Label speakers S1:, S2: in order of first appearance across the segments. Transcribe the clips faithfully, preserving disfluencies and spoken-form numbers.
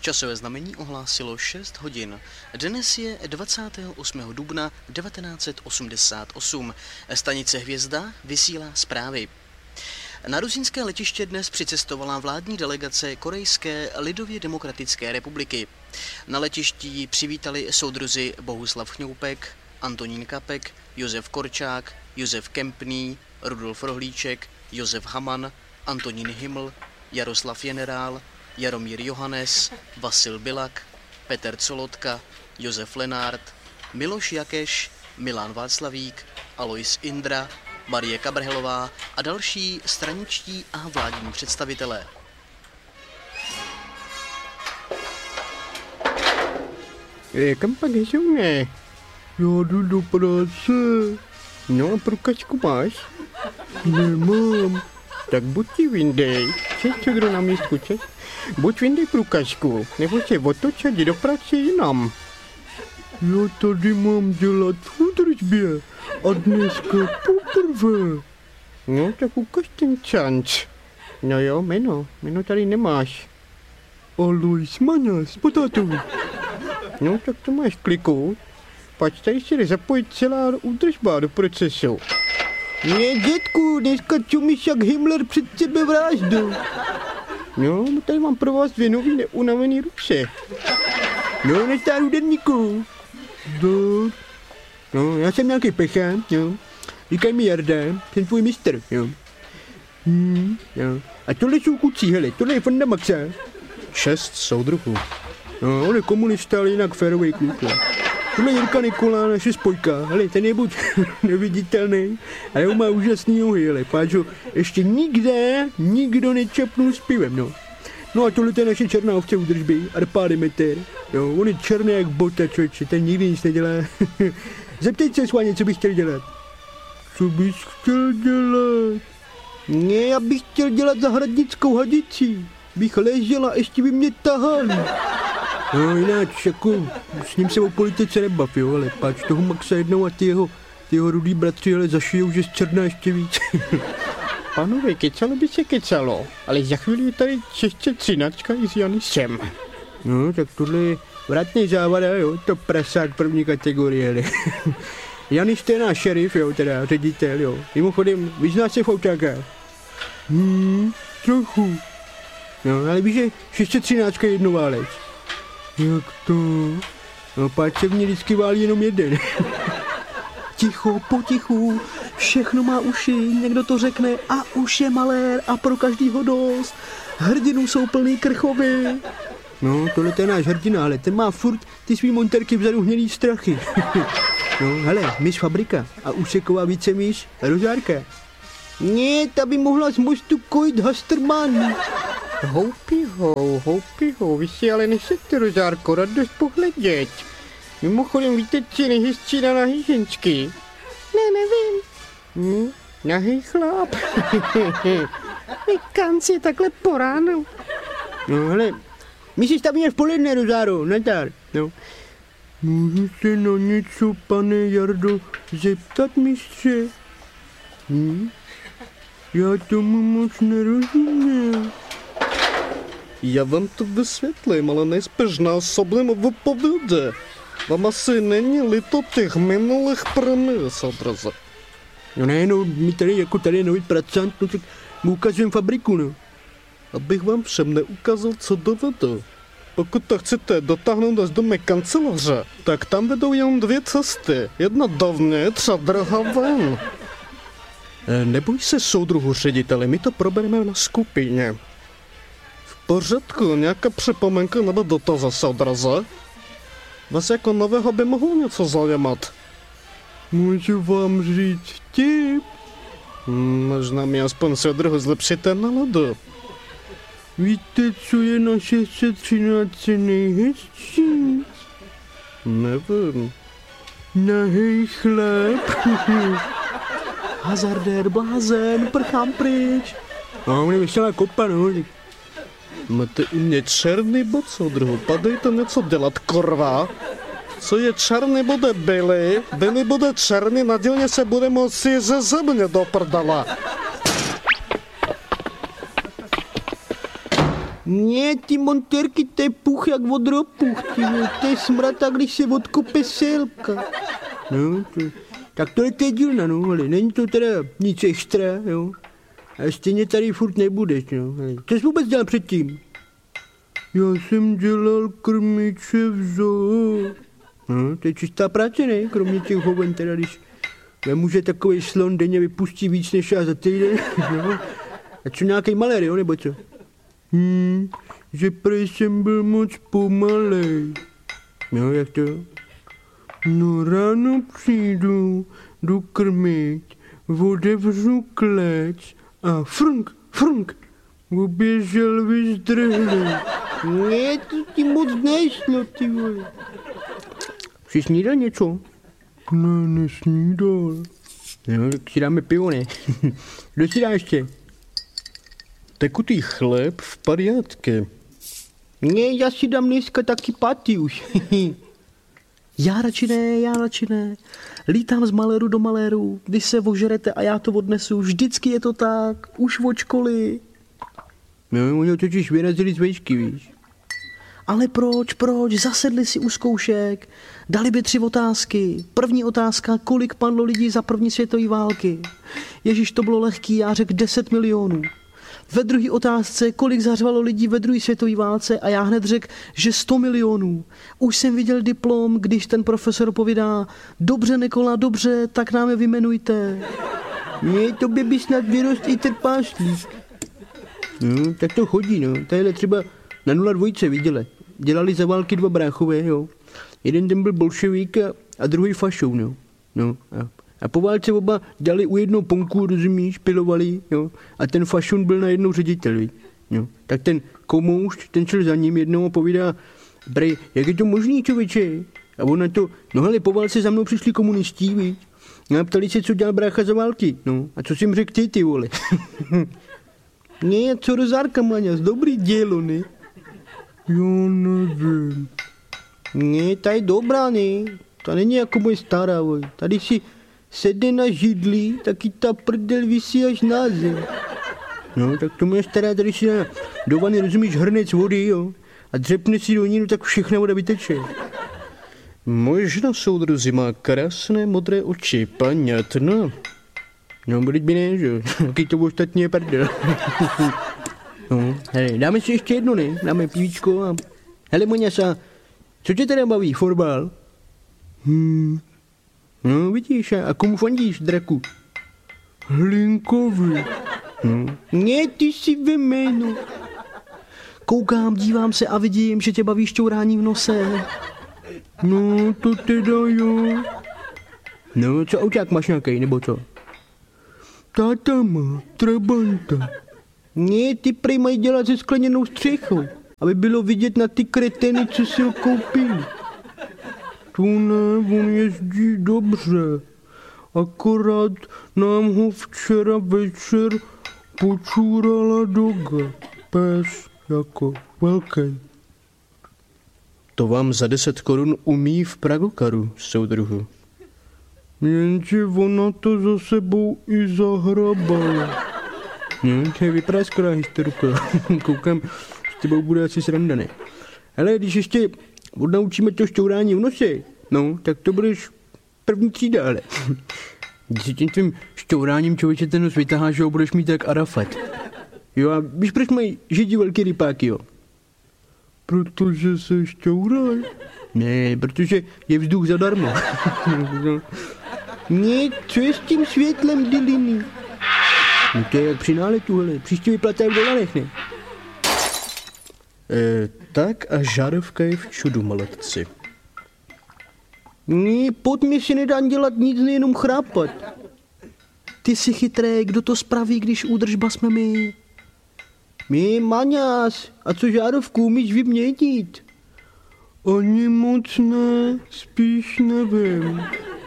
S1: Časové znamení ohlásilo šest hodin. Dnes je dvacátého osmého dubna devatenáct set osmdesát osm. Stanice Hvězda vysílá zprávy. Na rusínské letiště dnes přicestovala vládní delegace Korejské lidově demokratické republiky. Na letišti ji přivítali soudruzi Bohuslav Chňoupek, Antonín Kapek, Josef Korčák, Josef Kempný, Rudolf Rohlíček, Josef Haman, Antonín Himl, Jaroslav Generál, Jaromír Johannes, Vasil Bilak, Petr Colotka, Josef Lenárd, Miloš Jakeš, Milan Václavík, Alois Indra, Marie Kabrhelová a další straničtí a vládní představitelé.
S2: E, kam pak jsou, ne? Já jdu do práce. No a průkačku máš? Nemám. Tak buď ti vyndej. Čes, co kdo na místku, čes? Buď vyndej průkačku, nebo se otoč a jdi do práce jinam. Já tady mám dělat v údržbě a dneska poprvé. No tak ukaž ten čanc. No jo, jméno, jméno tady nemáš. Alois Maňas, potátovi. No tak to máš kliku. Pač tady se jde zapojit celá údržba do procesu. Ne, dětku, dneska čumíš jak Himmler před sebevraždou. No, tady mám pro vás dvě nový neunavený ruce. No, nestáru denníku. Zdar. No, já jsem nějaký pechán, jo. Říkaj mi Jarda, jsem tvůj mistr, jo. Hmm, jo. A tohle jsou kucí, hele, tohle je Fonda Maxa.
S1: Šest soudruhů.
S2: No, on je komunista, ale jinak férovej kluk, jo. Tohle je Jirka Nikola, naše spojka, hele, ten je buď neviditelný, ale on má úžasný nohy, hele, páčo, ještě nikde nikdo nečapnul s pivem, no. No a tohle je naše černá ovce údržby, Arpá Demeter, jo, on je černý jak bota, člověče, ten nikdy nic nedělá. Zeptejte se, Sváně, co bych chtěl dělat. Co bys chtěl dělat? Ne, já bych chtěl dělat zahradnickou hadici, bych ležela a ještě by mě tahali. No jináč, jako, s ním se o politice nebav, jo, ale páč toho Maxa jednou a ty jeho, ty jeho rudý bratři, ale zašijou, že zčerná ještě víc. Pánové, kecalo by se kecalo, ale za chvíli je tady ještě třinačka i s Janisem. No, tak tohle je vratný závada, jo, to prasák první kategorie, ale. Janis, to je náš šerif, jo, teda ředitel, jo. Mimochodem, vyznáš se v autákách? Hmm, trochu. No, ale víš, že ještě třináčka je jednoválec. Jak to? No, páč se v ní vždycky válí jenom jeden. Ticho, potichu, všechno má uši, někdo to řekne a už je malér a pro každýho dost. Hrdinů jsou plný krchovy. No, tohle je náš hrdina, ale ten má furt ty svý monterky vzadu hnědý strachy. No, hele, myš Fabrika a úseková vícemíš Rozárka. Ne, ta by mohla z mostu kojit Hasterman. Houpího, houpího, vy si ale nešete, Rozárko, radost pohledět. Mimochodem, víte, co je nejhezčí na nahý ženčky? Ne, nevím. Hm, nahý chlap. Kanc je takhle po ránu. No, hele, my si stavíme v poledne, Rozáro, Natar, no. Můžu se na něco, pane Jardo, zeptat, mistře? Hm? Já tomu moc nerozumím.
S3: Já vám to vysvětlím, ale nejspíš násobným vypovědě. Vám asi není líto těch minulých premií, soudruze.
S2: No ne, no, my tady jako tady je nový pracant, no tak mu ukazujem fabriku, no.
S3: Abych vám všem neukázal, co dovedu. Pokud to chcete dotáhnout až do mé kanceláře, tak tam vedou jen dvě cesty. Jedna dovnitř a druhá ven.
S2: E, neboj se, soudruhu řediteli, my to probereme na skupině.
S3: V pořádku, nějaká připomenka nebo dotazy, soudruze? Vás jako nového by mohlo něco zajímat.
S2: Můžu vám říct vtip?
S3: Hmm, možná mi aspoň soudruhu zlepšíte náladu.
S2: Víte, co je na šest set třináct nejhezčí?
S3: Nevím.
S2: Nahej chlap.
S1: Hazardér, blázen, prchám pryč.
S2: No, mě vyšla kopa, no.
S3: Máte u mě černý bod, soudruhu, padejte něco dělat, korva. Co je černý, bude bílý, bílý bude černý, na dílně se bude moci ze země do prdala.
S2: Ne, ty montérky, to je puch jak od ropuch, ty vole, to je smrata, když se odkope selka. No, to, tak tohle to je dílna, no, ale není to teda nic extra, jo. A stejně tady furt nebudeš, no, ale co jsi vůbec dělal předtím? Já jsem dělal krmiče v zoo. No, to je čistá práce, ne? Kromě těch hoven, teda když nemůže takový slon denně vypustí víc než já za týden, no. A co nějaký malér, jo, nebo co? Hmm, že prej jsem byl moc pomalej. No, jak to? No, ráno přijdu, jdu krmit, otevřu klec a frnk, frnk, uběžel vyzdrhlý. Ne, to ti moc nešlo, ty vole. Jsi snídal něco? Ne, nesnídal. No, tak si dáme pivo, ne? Kdo si dá ještě?
S3: Tekutý chléb v pariátke.
S2: Ne, já si dám dneska taky paty už.
S1: Já radši ne, já radši ne. Lítám z maléru do maléru, když se ožerete a já to odnesu. Vždycky je to tak, už od školy.
S2: No, oni totiž vyrazili z vejšky, víš.
S1: Ale proč, proč? Zasedli si u zkoušek, dali by tři otázky. První otázka, kolik padlo lidí za první světové války. Ježíš, to bylo lehký, já řekl deset milionů. Ve druhé otázce, kolik zařvalo lidí ve druhé světové válce a já hned řekl, že sto milionů. Už jsem viděl diplom, když ten profesor povídá, dobře Nikola, dobře, tak nám je vyjmenujte.
S2: Ne, tobě by snad vyrost i trpášlík. No, tak to chodí, no. Tadyhle třeba na nula dvojce viděli. Dělali za války dva bráchové, jo. Jeden ten byl bolševík a, a druhý fašou, no. No, a, a po válce oba dělali u jednoho ponku, rozumíš, pilovali, jo. A ten fašun byl na jednou ředitel, víš. Jo. Tak ten komoušť, ten šel za ním jednou a povídá, brej, jak je to možný, člověče? A on na to, no hele, po válce za mnou přišli komunistí, víš. A ptali se, co dělal brácha za války, no. A co jsi jim řekl ty, ty vole? Ne, co rozárka, Maňas, dobrý dělo, ne? Jo, nevím. Ne, ta je dobrá, ne? Ta není jako moje stará, voj. Tady si sedne na židli, taky ta prdel visí až na zem. No, tak to moje stará tady si dá do vany, rozumíš, hrnec vody, jo? A dřepne si do ní, no tak všechna voda vyteče.
S3: Moje žena, soudruzi, má krásné modré oči, paňatno.
S2: No, bude by ne, že jo? Taky to ostatní je prdel. No, hele, dáme si ještě jedno, ne? Dáme pivíčko a... Hele, Moňasa, co tě teda baví, fotbal? Hmm. No, vidíš, a komu fandíš, draku? Hlinkovi. No. Ne, ty si ve jménu.
S1: Koukám, dívám se a vidím, že tě baví šťourání v nose.
S2: No, to teda jo. No, co, auták máš nějakej, nebo co? Táta má trabanta. Ne, ty prej mají dělat se skleněnou střechou, aby bylo vidět na ty kreteny, co si ho koupili. To ne, on jezdí dobře. Akorát nám ho včera večer počůrala doga. Pes jako velký.
S3: To vám za deset korun umí v Pragokaru, soudruhu.
S2: Jenže ona to za sebou i zahrabala. No, to je vypadá skoro historka. Koukám, s tebou bude asi sranda, ne? Ale když ještě odnaučíme to šťourání v nose, no, tak to budeš první třída, ale. Když si tím tvým šťouráním člověče ten nos vytaháš, že ho budeš mít tak Arafat. Jo, a víš, proč mají židi velký rypáky, jo? Protože se šťouraj. Ne, protože je vzduch zadarmo. Ne, co je s tím světlem, Diliny? No to je jak při náletu, hele. Příště vyplatá v dolarech, ne?
S3: E, tak a žárovka je v čudu, maletci.
S2: Ne, pod mě si nedá dělat nic, nejenom chrápat.
S1: Ty jsi chytrý, kdo to spraví, když údržba jsme my?
S2: My, Maňas, a co žárovku umíš vyměnit? Ani moc ne, spíš nevím.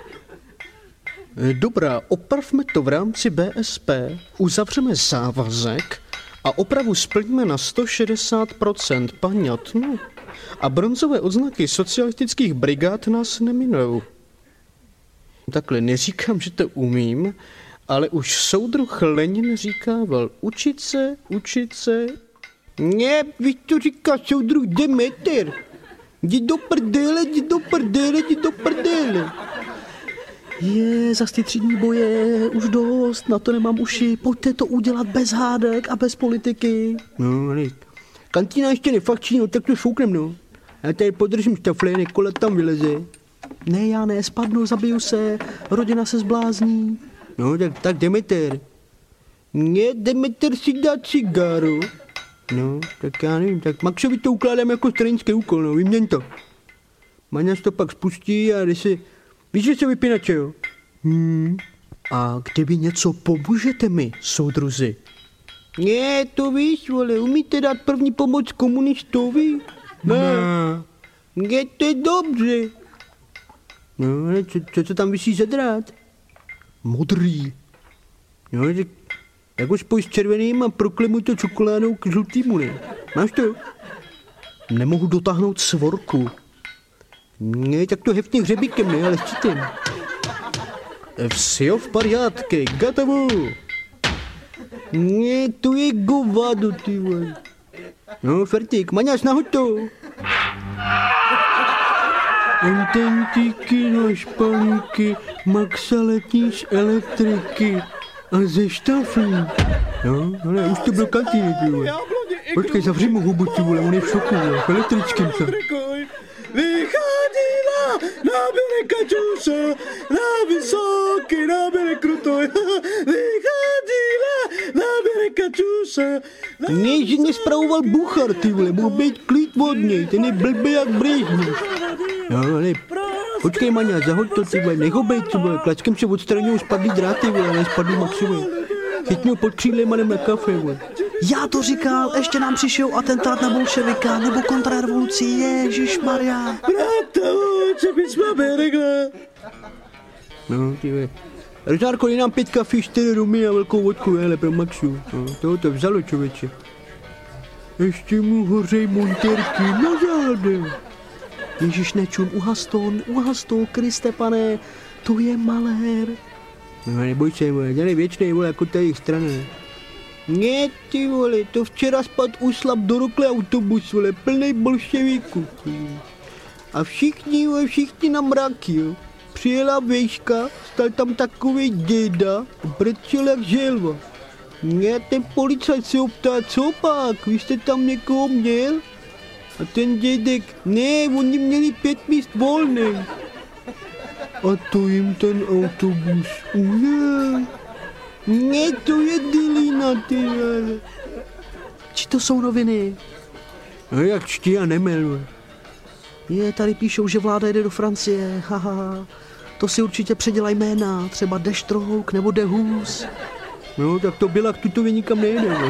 S3: Dobrá, opravme to v rámci B S P, uzavřeme závazek a opravu splníme na sto šedesát procent, paňatno. A bronzové odznaky socialistických brigád nás neminou. Takhle, neříkám, že to umím, ale už soudruh Lenin říkával, učit se, učit se,
S2: Ne, víš, co říká soudruh Demeter? Jdi do prdele, jdi do prdele, jdi do prdele.
S4: Je, zas ty třídní boje, už dost, na to nemám uši, pojďte to udělat bez hádek a bez politiky.
S2: No, ale kantína ještě nefakčí, no tak to šouknem, no. Já tady podržím štafle, Nikola tam vyleze.
S4: Ne, já ne, spadnu, zabiju se, rodina se zblázní.
S2: No, tak, tak Demeter. Ne, Demeter si dá cigáru. No, tak já nevím, tak Maxovi to ukládám jako stranický úkol, no, vyměň to. Maňas to pak spustí a jde si... Víš, že se vypínače, jo?
S4: Hmm. A kdyby něco pomůžete mi, soudruzi?
S2: Ne, to víš, vole, umíte dát první pomoc komunistovi? Ne. Ne, to je dobře. No, ale co, co to tam vysí za drát?
S4: Modrý.
S2: No, tak jako spoj s červeným a proklemu to čokoládou k žlutýmu, ne? Máš to?
S4: Nemohu dotáhnout svorku.
S2: Ne, tak to heftně hřebíkem, ne, ale štítem.
S3: Всё в порядке, готово.
S2: Ne, to je govado, ty vole. No, fertik, Maňas, nahoď to. Antentíky na špalíky, Maxa letí z elektriky a ze štaflí. No, ale už to byl kantýny, ty vole. Počkej, zavři mu hubu, ty vole, on je v šoku, vole, v elektrickém se.
S3: Vycházela, nábere kačuše, na vysoký, nábere krutoj. Vycházela, nábere kačuše.
S2: Ne, že nespravoval Buchar, ty vole, mohl být klid od něj, ten je blbý jak Brežněv. No, ale počkej, Maňa, zahoď to, ty vole, nech ho bejt, ty vole, klačkem se odstraňují spadlý dráty, vole, ale spadlý Maxovi. Chytně ho pod křídlem a jdem na kafe, vole.
S4: Já to říkal, ještě nám přišel atentát na bolševika nebo kontrarevoluci, ježišmarja.
S3: Brato, co bys máme regla?
S2: No, ty vole. Rožárko, je nám pět kafe, čtyři rumy a velkou vodku, hele, pro Maxu. No, toho to vzalo, člověče. Ještě mu hořej monterky na zádech.
S4: Ježiš, nečum, uhas to, uhas to, Kriste pane, to je malér.
S2: No, neboj se, vole, dělej věčnej, vole, jako ta jejich strana. Ne, ty vole, to včera spad uslap do rokle autobus, vole, plnej bolševíků. A všichni, vole, všichni na mraky, jo. Přijela vejška, stal tam takovej děda, brčel jak želva. Ne, ten policajt se optá, co pak, vy jste tam někoho měl? A ten dědek, ne, oni měli pět míst volných. A to jim ten autobus ujel. Ne, to je dilina, ty vole.
S4: Či to jsou noviny?
S2: No jak čtí a nemel.
S4: Je, tady píšou, že vláda jede do Francie, haha. To si určitě předělaj jména, třeba Deštrouk nebo Dehus.
S2: No, tak to Bilak tutově nikam nejde, ne?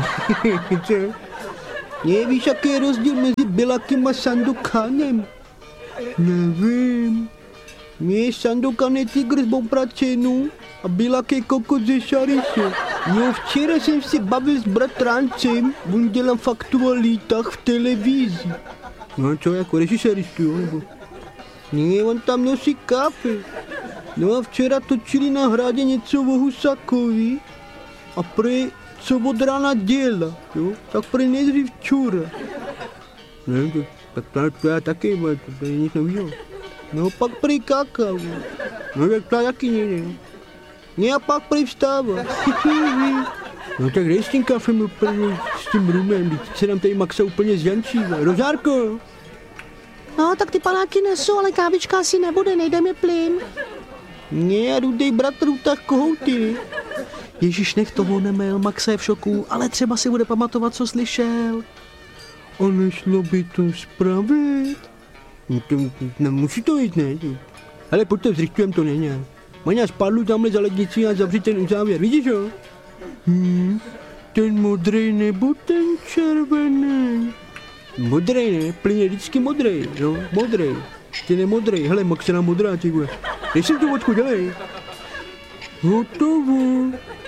S2: Ne, víš, jaký je rozdíl mezi Bilakem a Sandokanem? Nevím. Ne, Sandokan je tygr z Bobračenu a Bilak je kokot ze Šariše. No, včera jsem si bavil s bratrancem, on dělá v aktualitách v televizi. No, co, jako režiséristu, jo, nebo? Ne, on tam nosí kafe. No a včera točili na Hradě něco o Husákovi a prý, co od rána dělá, jo, tak prý nejdřív čura. Ne, tak, tak to, to já taky, bo, to, to je nic novýho. No, pak prý kakao. No, tak to já taky nejde. Ne, a pak prý vstává. No, tak dej s tím kafem úplně, s tím rumem, teď se nám tady Maxa úplně zjančí. Rožárko!
S4: No, tak ty panáky nesou, ale kávička asi nebude, nejde mi plyn.
S2: Ne, rudej bratr utah kohouty.
S4: Ježíš, nech toho nemel, Maxa je v šoku, ale třeba si bude pamatovat, co slyšel.
S2: Ale šlo by to spravit. No, to, no, musí to jít, ne? Hele, pojďte, zrychtujem to, ne? Maňa, spadlu tamhle za lednici a zavři ten uzávěr, vidíš, jo? Hmm, ten modrej nebo ten červený? Modrej, ne? Plyn je vždycky modrej, jo? Modrej. Ten je modrej, hele, Maxena modrá, ty vole. Dej si tu vodku, dělej. Hotovo.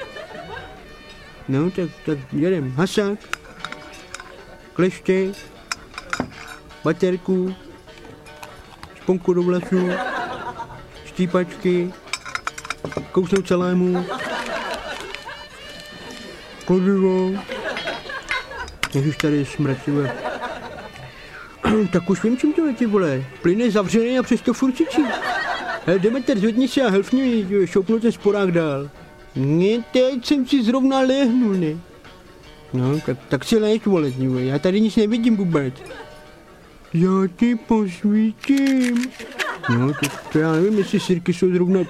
S2: No, tak, tak jedem. Hasák. Kleště. Baterku. Šponku do vlasů. Štípačky. Kousnout salámu. Kladivo. Jak už tady je smrt, ty vole. Tak už vím, čím to je, ty vole. Plyn je zavřený a přesto furt čičí. Hele, Demeter, zvedni se a helfni mi, šoupnu ten sporák dál. Ne, teď jsem si zrovna lehnul, ne. No, tak, tak si lež, vole, vole, já tady nic nevidím vůbec. Já ti posvítím. No, to, to já nevím, jestli sirky jsou zrovna...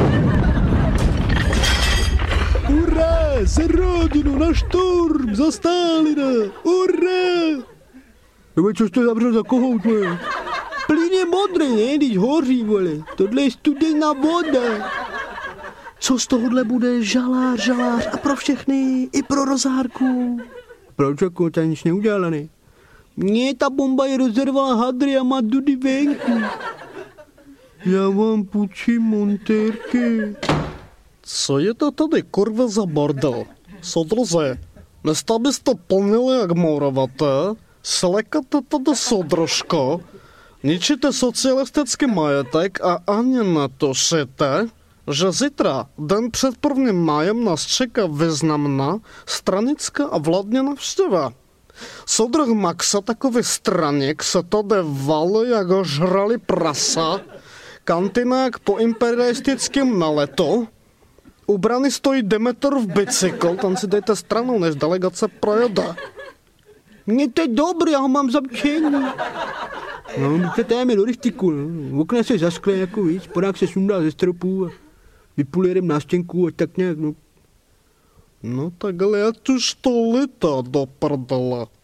S2: Hurá, se rodinu na šturm, za Stalina, hurá! Nebo což to zavřel za kohout, vole? Plyn je modrý, ne, když hoří, vole. Tohle je studená voda.
S4: Co z tohohle bude žalář, žalář a pro všechny, i pro Rozárku.
S2: Proč, jako, ta nic neudělala, ne? Mně ta bomba je rozervala hadry a má dudy venku. Já vám půjčím montérky.
S3: Co je to tady kurva za bordel? Soudruze, místo byste plnili jak mouravaté, slekate tady soudružko, ničíte socialistický majetek a ani netušíte, že zítra, den před prvním májem, nás čeká významná stranická a vládní návštěva. Soudruh Maxa, takový straník, se tady valí, jak ho žrali prasa, kantina jak po imperialistickém naletu, u brany stojí Demeterův bicykl, tam si dejte stranou, než delegace projede.
S2: Mně to je dobrý, já ho mám zapčení. No, my se táme do rychtiku, no. Okna se zaskle jako víc, podák se sundá ze stropu a vypulérem na stěnku a tak nějak, no.
S3: No tak ale ať už to lítá do prdele.